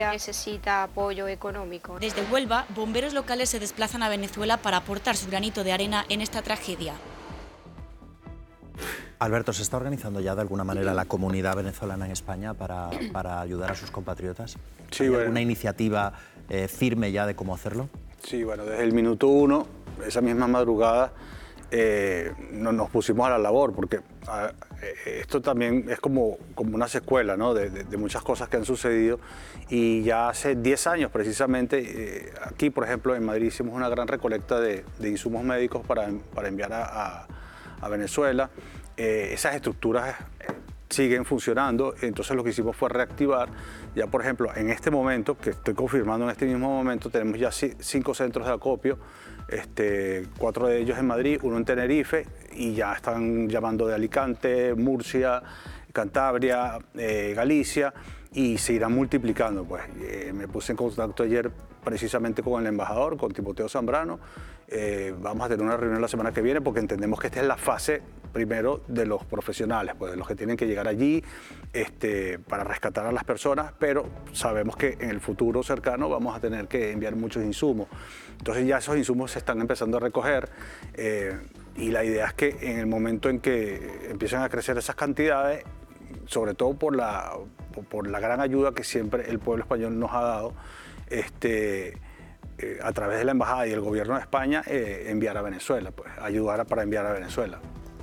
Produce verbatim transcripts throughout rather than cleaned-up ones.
necesita apoyo económico. Desde Huelva, bomberos locales se desplazan a Venezuela para aportar su granito de arena en esta tragedia. Alberto, ¿se está organizando ya de alguna manera la comunidad venezolana en España para, para ayudar a sus compatriotas? Sí, ¿Hay bueno. alguna iniciativa eh, firme ya de cómo hacerlo? Sí, bueno, desde el minuto uno, esa misma madrugada, eh, nos, nos pusimos a la labor, porque a, esto también es como, como una secuela, ¿no? de, de, de muchas cosas que han sucedido. Y ya hace diez años precisamente, eh, aquí por ejemplo en Madrid hicimos una gran recolecta de, de insumos médicos para, para enviar a, a, a Venezuela. Eh, esas estructuras siguen funcionando, entonces lo que hicimos fue reactivar. Ya por ejemplo, en este momento, que estoy confirmando en este mismo momento, tenemos ya cinco centros de acopio, este, cuatro de ellos en Madrid, uno en Tenerife, y ya están llamando de Alicante, Murcia, Cantabria, eh, Galicia, y se irán multiplicando. Pues eh, me puse en contacto ayer precisamente con el embajador, con Timoteo Zambrano. Eh, vamos a tener una reunión la semana que viene porque entendemos que esta es la fase primero de los profesionales, pues de los que tienen que llegar allí este, para rescatar a las personas, pero sabemos que en el futuro cercano vamos a tener que enviar muchos insumos. Entonces ya esos insumos se están empezando a recoger eh, y la idea es que en el momento en que empiecen a crecer esas cantidades, sobre todo por la, por la gran ayuda que siempre el pueblo español nos ha dado, este, eh, a través de la Embajada y el Gobierno de España, eh, enviar a Venezuela, pues ayudar a, para enviar a Venezuela.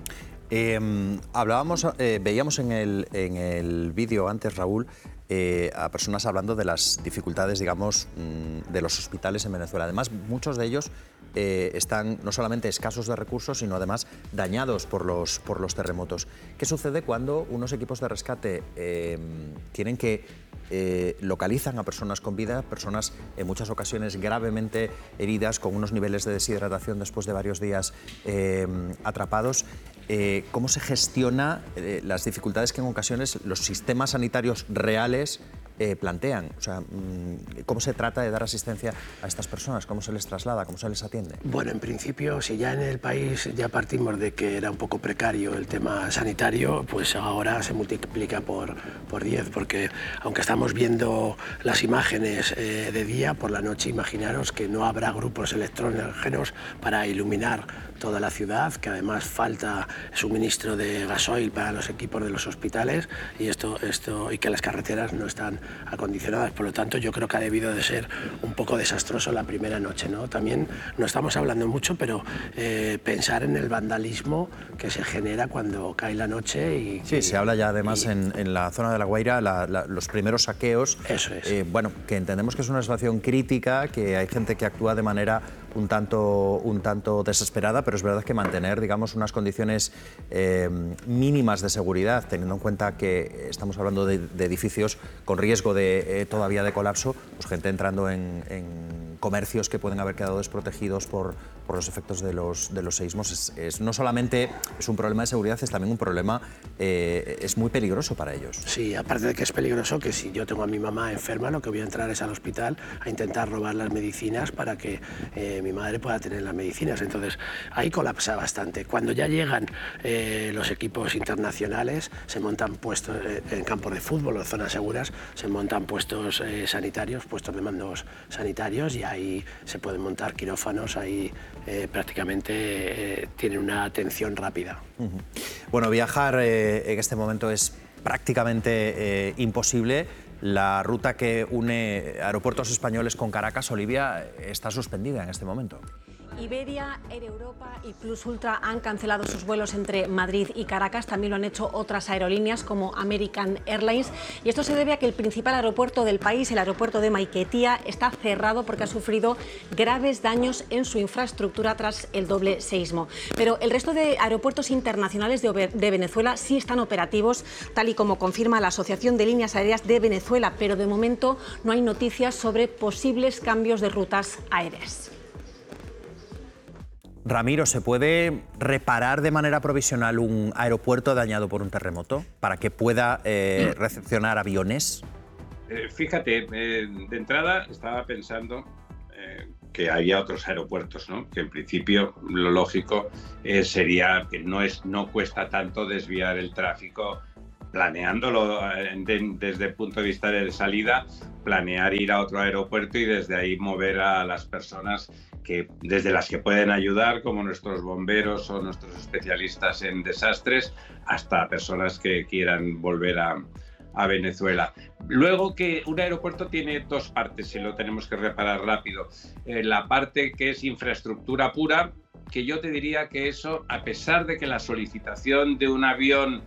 Eh, hablábamos, eh, veíamos en el, en el vídeo antes, Raúl, eh, a personas hablando de las dificultades, digamos, de los hospitales en Venezuela. Además, muchos de ellos eh, están no solamente escasos de recursos, sino además dañados por los, por los terremotos. ¿Qué sucede cuando unos equipos de rescate eh, tienen que Eh, localizan a personas con vida, personas en muchas ocasiones gravemente heridas, con unos niveles de deshidratación después de varios días eh, atrapados? Eh, ¿Cómo se gestiona eh, las dificultades que en ocasiones los sistemas sanitarios reales eh, plantean? O sea, ¿cómo se trata de dar asistencia a estas personas? ¿Cómo se les traslada? ¿Cómo se les atiende? Bueno, en principio, si ya en el país ya partimos de que era un poco precario el tema sanitario, pues ahora se multiplica por, por diez, porque aunque estamos viendo las imágenes eh, de día, por la noche imaginaros que no habrá grupos electrógenos para iluminar toda la ciudad, que además falta suministro de gasoil para los equipos de los hospitales y, esto, esto, y que las carreteras no están acondicionadas. Por lo tanto, yo creo que ha debido de ser un poco desastroso la primera noche, ¿no? También no estamos hablando mucho, pero eh, pensar en el vandalismo que se genera cuando cae la noche. Y, sí, y, se habla ya además y, en, en la zona de La Guaira, la, la, los primeros saqueos. Eso es. Eh, bueno, que entendemos que es una situación crítica, que hay gente que actúa de manera un tanto, un tanto desesperada, pero es verdad que mantener, digamos, unas condiciones eh, mínimas de seguridad, teniendo en cuenta que estamos hablando de, de edificios con riesgo de, eh, todavía de colapso, pues gente entrando en, en comercios que pueden haber quedado desprotegidos por, por los efectos de los, de los seísmos. Es, es, no solamente es un problema de seguridad, es también un problema, eh, es muy peligroso para ellos. Sí, aparte de que es peligroso, que si yo tengo a mi mamá enferma, lo que voy a entrar es al hospital a intentar robar las medicinas para que eh, mi madre pueda tener las medicinas. Entonces, ahí colapsa bastante. Cuando ya llegan eh, los equipos internacionales, se montan puestos eh, en campos de fútbol o zonas seguras, se montan puestos eh, sanitarios, puestos de mandos sanitarios, y ahí se pueden montar quirófanos, ahí eh, prácticamente eh, tienen una atención rápida. Uh-huh. Bueno, viajar eh, en este momento es prácticamente eh, imposible. La ruta que une aeropuertos españoles con Caracas, Olivia, está suspendida en este momento. Iberia, Air Europa y Plus Ultra han cancelado sus vuelos entre Madrid y Caracas. También lo han hecho otras aerolíneas como American Airlines. Y esto se debe a que el principal aeropuerto del país, el aeropuerto de Maiquetía, está cerrado porque ha sufrido graves daños en su infraestructura tras el doble seísmo. Pero el resto de aeropuertos internacionales de, de Venezuela sí están operativos, tal y como confirma la Asociación de Líneas Aéreas de Venezuela. Pero de momento no hay noticias sobre posibles cambios de rutas aéreas. Ramiro, ¿se puede reparar de manera provisional un aeropuerto dañado por un terremoto para que pueda eh, recepcionar aviones? Eh, fíjate, eh, de entrada estaba pensando eh, que había otros aeropuertos, ¿no? Que en principio lo lógico eh, sería que no, es, no cuesta tanto desviar el tráfico planeándolo de, desde el punto de vista de salida, planear ir a otro aeropuerto y desde ahí mover a las personas que, desde las que pueden ayudar, como nuestros bomberos o nuestros especialistas en desastres, hasta personas que quieran volver a, a Venezuela. Luego, que un aeropuerto tiene dos partes y lo tenemos que reparar rápido. Eh, la parte que es infraestructura pura, que yo te diría que eso, a pesar de que la solicitación de un avión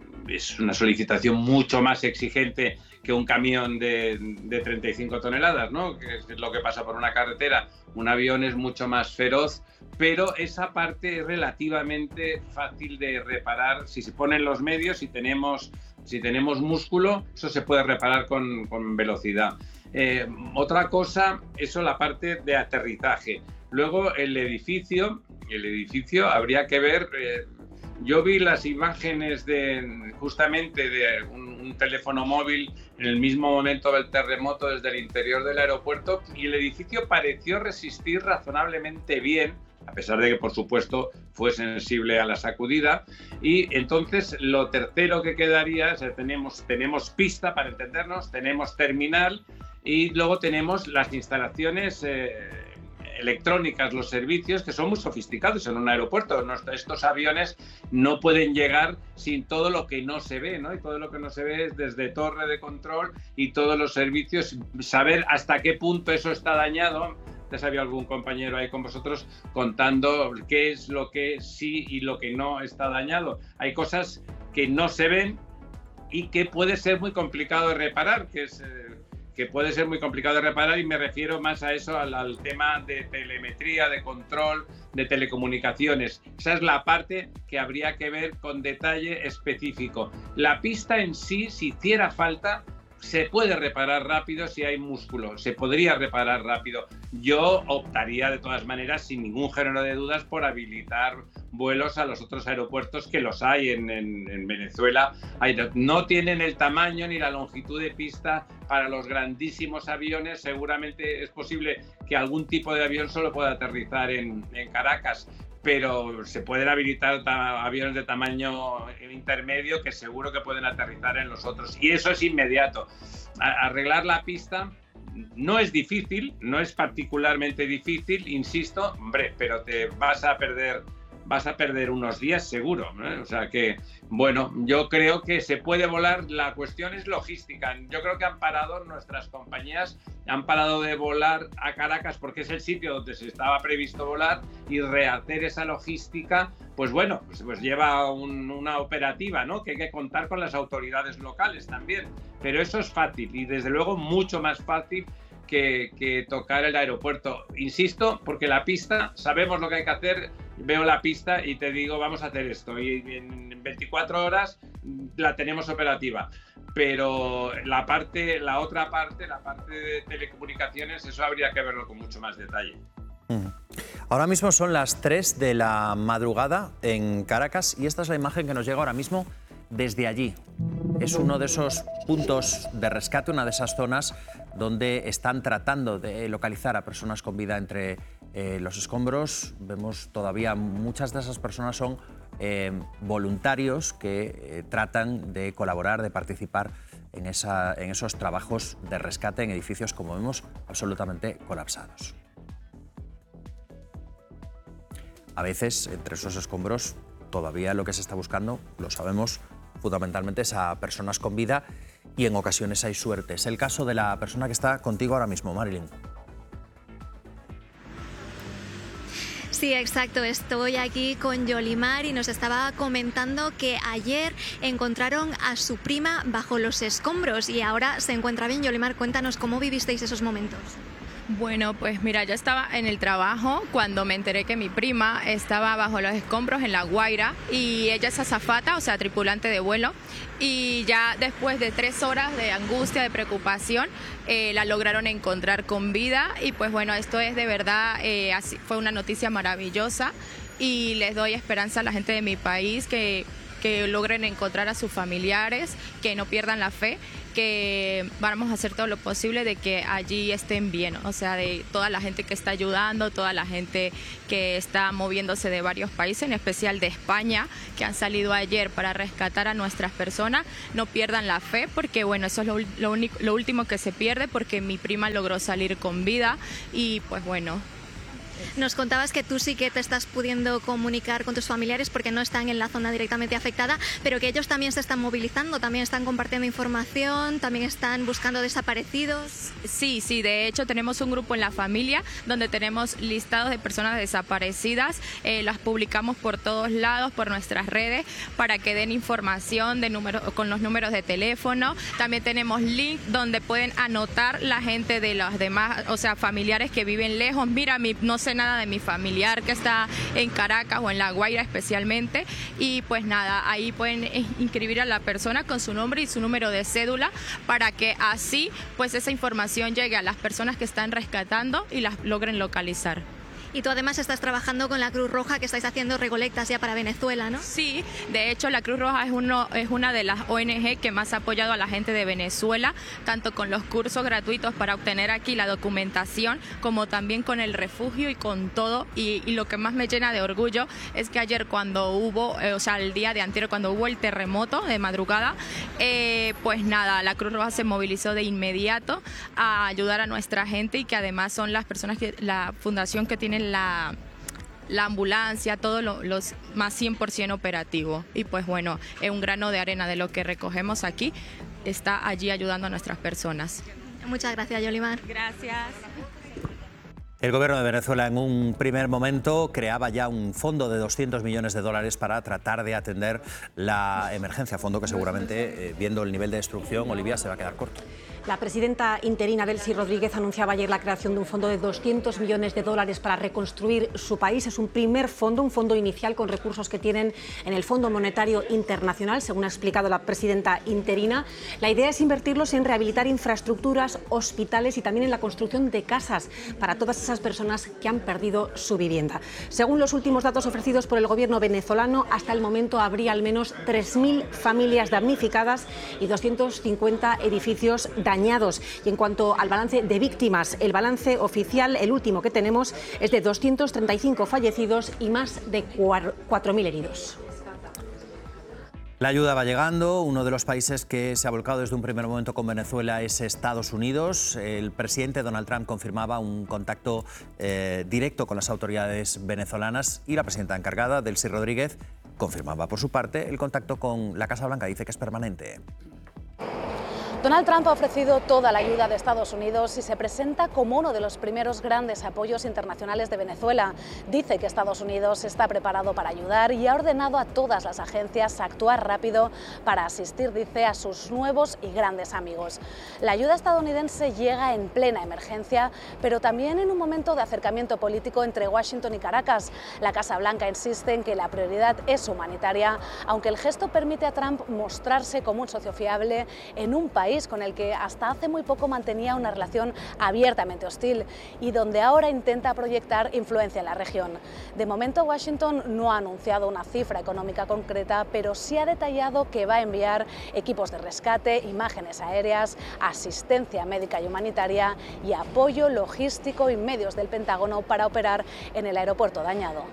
es una solicitación mucho más exigente que un camión de, de treinta y cinco toneladas, ¿no? Que es lo que pasa por una carretera. Un avión es mucho más feroz, pero esa parte es relativamente fácil de reparar. Si se ponen los medios, si tenemos, si tenemos músculo, eso se puede reparar con, con velocidad. Eh, otra cosa, eso la parte de aterrizaje. Luego el edificio, el edificio habría que ver... Eh, Yo vi las imágenes de justamente de un, un teléfono móvil en el mismo momento del terremoto desde el interior del aeropuerto, y el edificio pareció resistir razonablemente bien, a pesar de que, por supuesto, fue sensible a la sacudida. Y entonces lo tercero que quedaría, o sea, tenemos, tenemos pista, para entendernos, tenemos terminal, y luego tenemos las instalaciones eh, electrónicas, los servicios, que son muy sofisticados en un aeropuerto. Estos aviones no pueden llegar sin todo lo que no se ve, ¿no? Y todo lo que no se ve es desde torre de control y todos los servicios, saber hasta qué punto eso está dañado. Antes había algún compañero ahí con vosotros contando qué es lo que sí y lo que no está dañado. Hay cosas que no se ven y que puede ser muy complicado de reparar, que es... Eh, que puede ser muy complicado de reparar, y me refiero más a eso, al, al tema de telemetría, de control, de telecomunicaciones. Esa es la parte que habría que ver con detalle específico. La pista en sí, si hiciera falta, se puede reparar rápido si hay músculo, se podría reparar rápido. Yo optaría de todas maneras, sin ningún género de dudas, por habilitar vuelos a los otros aeropuertos, que los hay en, en, en Venezuela. Hay, no tienen el tamaño ni la longitud de pista para los grandísimos aviones. Seguramente es posible que algún tipo de avión solo pueda aterrizar en, en Caracas, pero se pueden habilitar aviones de tamaño intermedio que seguro que pueden aterrizar en los otros, y eso es inmediato. A- arreglar la pista no es difícil, no es particularmente difícil, insisto, hombre, pero te vas a perder vas a perder unos días seguro, ¿no? O sea que, bueno, yo creo que se puede volar. La cuestión es logística. Yo creo que han parado nuestras compañías, han parado de volar a Caracas porque es el sitio donde se estaba previsto volar, y rehacer esa logística, pues bueno, pues, pues lleva un, una operativa, ¿no? Que hay que contar con las autoridades locales también. Pero eso es fácil, y desde luego mucho más fácil Que, que tocar el aeropuerto. Insisto, porque la pista, sabemos lo que hay que hacer. Veo la pista y te digo, vamos a hacer esto, y en veinticuatro horas la tenemos operativa. Pero la parte, la otra parte, la parte de telecomunicaciones, eso habría que verlo con mucho más detalle. Ahora mismo son las tres de la madrugada en Caracas, y esta es la imagen que nos llega ahora mismo desde allí. Es uno de esos puntos de rescate, una de esas zonas donde están tratando de localizar a personas con vida entre eh, los escombros. Vemos todavía muchas de esas personas son eh, voluntarios que eh, tratan de colaborar, de participar en, esa, en esos trabajos de rescate en edificios, como vemos, absolutamente colapsados. A veces, entre esos escombros, todavía lo que se está buscando, lo sabemos, fundamentalmente es a personas con vida, y en ocasiones hay suerte. Es el caso de la persona que está contigo ahora mismo, Marilyn. Sí, exacto. Estoy aquí con Yolimar y nos estaba comentando que ayer encontraron a su prima bajo los escombros y ahora se encuentra bien. Yolimar, cuéntanos cómo vivisteis esos momentos. Bueno, pues mira, yo estaba en el trabajo cuando me enteré que mi prima estaba bajo los escombros en La Guaira, y ella es azafata, o sea, tripulante de vuelo, y ya después de tres horas de angustia, de preocupación, eh, la lograron encontrar con vida, y pues bueno, esto es de verdad, eh, así, fue una noticia maravillosa, y les doy esperanza a la gente de mi país que... que logren encontrar a sus familiares, que no pierdan la fe que vamos a hacer todo lo posible de que allí estén bien, o sea, de toda la gente que está ayudando, toda la gente que está moviéndose de varios países, en especial de España, que han salido ayer para rescatar a nuestras personas, no pierdan la fe, porque bueno, eso es lo, lo, único, lo último que se pierde, porque mi prima logró salir con vida y pues bueno. Nos contabas que tú sí que te estás pudiendo comunicar con tus familiares porque no están en la zona directamente afectada, pero que ellos también se están movilizando, también están compartiendo información, también están buscando desaparecidos. Sí, sí, de hecho tenemos un grupo en la familia donde tenemos listados de personas desaparecidas, eh, las publicamos por todos lados, por nuestras redes, para que den información de número, con los números de teléfono. También tenemos link donde pueden anotar la gente de los demás, o sea, familiares que viven lejos. Mira, mi, no sé nada de mi familiar que está en Caracas o en La Guaira especialmente, y pues nada, ahí pueden inscribir a la persona con su nombre y su número de cédula para que así pues esa información llegue a las personas que están rescatando y las logren localizar. Y tú además estás trabajando con la Cruz Roja, que estáis haciendo recolectas ya para Venezuela, ¿no? Sí, de hecho la Cruz Roja es, uno, es una de las O N G que más ha apoyado a la gente de Venezuela, tanto con los cursos gratuitos para obtener aquí la documentación, como también con el refugio y con todo. Y, y lo que más me llena de orgullo es que ayer cuando hubo, eh, o sea, el día de anterior, cuando hubo el terremoto de madrugada, eh, pues nada, la Cruz Roja se movilizó de inmediato a ayudar a nuestra gente, y que además son las personas que, la fundación que tiene La, la ambulancia, todo lo, los más cien por ciento operativo. Y pues bueno, es un grano de arena de lo que recogemos aquí, está allí ayudando a nuestras personas. Muchas gracias, Yolimar. Gracias. El gobierno de Venezuela en un primer momento creaba ya un fondo de doscientos millones de dólares para tratar de atender la emergencia, fondo que seguramente, eh, viendo el nivel de destrucción, Olivia, se va a quedar corto. La presidenta interina Delcy Rodríguez anunciaba ayer la creación de un fondo de doscientos millones de dólares para reconstruir su país. Es un primer fondo, un fondo inicial con recursos que tienen en el Fondo Monetario Internacional, según ha explicado la presidenta interina. La idea es invertirlos en rehabilitar infraestructuras, hospitales y también en la construcción de casas para todas esas personas que han perdido su vivienda. Según los últimos datos ofrecidos por el gobierno venezolano, hasta el momento habría al menos tres mil familias damnificadas y doscientos cincuenta edificios dañados. Dañados. Y en cuanto al balance de víctimas, el balance oficial, el último que tenemos, es de doscientos treinta y cinco fallecidos y más de cuatro mil heridos. La ayuda va llegando. Uno de los países que se ha volcado desde un primer momento con Venezuela es Estados Unidos. El presidente Donald Trump confirmaba un contacto eh, directo con las autoridades venezolanas, y la presidenta encargada, Delcy Rodríguez, confirmaba por su parte el contacto con la Casa Blanca. Dice que es permanente. Donald Trump ha ofrecido toda la ayuda de Estados Unidos y se presenta como uno de los primeros grandes apoyos internacionales de Venezuela. Dice que Estados Unidos está preparado para ayudar y ha ordenado a todas las agencias a actuar rápido para asistir, dice, a sus nuevos y grandes amigos. La ayuda estadounidense llega en plena emergencia, pero también en un momento de acercamiento político entre Washington y Caracas. La Casa Blanca insiste en que la prioridad es humanitaria, aunque el gesto permite a Trump mostrarse como un socio fiable en un país con el que hasta hace muy poco mantenía una relación abiertamente hostil y donde ahora intenta proyectar influencia en la región. De momento, Washington no ha anunciado una cifra económica concreta, pero sí ha detallado que va a enviar equipos de rescate, imágenes aéreas, asistencia médica y humanitaria y apoyo logístico y medios del Pentágono para operar en el aeropuerto dañado.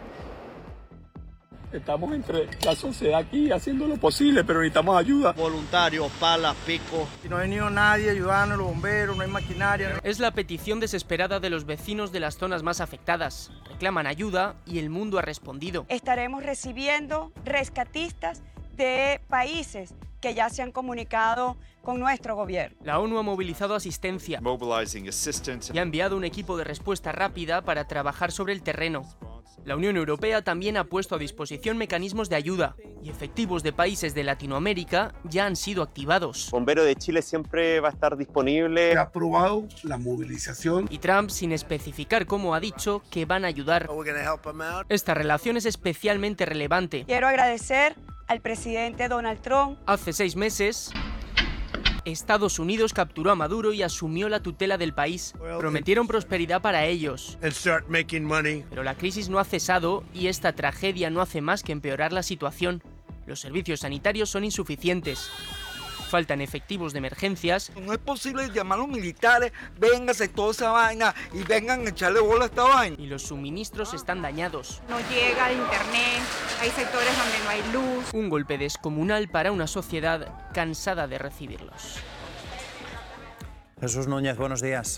Estamos entre la sociedad aquí haciendo lo posible, pero necesitamos ayuda. Voluntarios, palas, picos. Si no ha venido nadie ayudando, los bomberos, no hay maquinaria. ¿no? Es la petición desesperada de los vecinos de las zonas más afectadas. Reclaman ayuda y el mundo ha respondido. Estaremos recibiendo rescatistas de países que ya se han comunicado con nuestro gobierno. La ONU ha movilizado asistencia y ha enviado un equipo de respuesta rápida para trabajar sobre el terreno. La Unión Europea también ha puesto a disposición mecanismos de ayuda y efectivos de países de Latinoamérica ya han sido activados. Bombero de Chile siempre va a estar disponible. Ha aprobado la movilización. Y Trump, sin especificar cómo, ha dicho que van a ayudar. Esta relación es especialmente relevante. Quiero agradecer al presidente Donald Trump. Hace seis meses, Estados Unidos capturó a Maduro y asumió la tutela del país. Prometieron prosperidad para ellos. Pero la crisis no ha cesado y esta tragedia no hace más que empeorar la situación. Los servicios sanitarios son insuficientes. Faltan efectivos de emergencias. No es posible llamar a los militares, véngase toda esa vaina y vengan a echarle bola a esta vaina. Y los suministros están dañados. No llega internet, hay sectores donde no hay luz. Un golpe descomunal para una sociedad cansada de recibirlos. Jesús Núñez, buenos días.